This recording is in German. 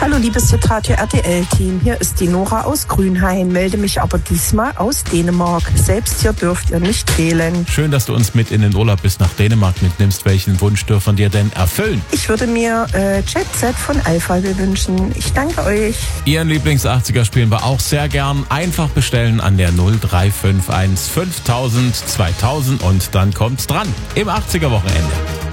Hallo liebes Hitradio RTL-Team, hier ist die Nora aus Grünhain, melde mich aber diesmal aus Dänemark. Selbst hier dürft ihr nicht fehlen. Schön, dass du uns mit in den Urlaub bis nach Dänemark mitnimmst. Welchen Wunsch dürfen dir denn erfüllen? Ich würde mir Jet Set von Alphaville wünschen. Ich danke euch. Ihren Lieblings-80er spielen wir auch sehr gern. Einfach bestellen an der 0351 5000 2000 und dann kommt's dran. Im 80er-Wochenende.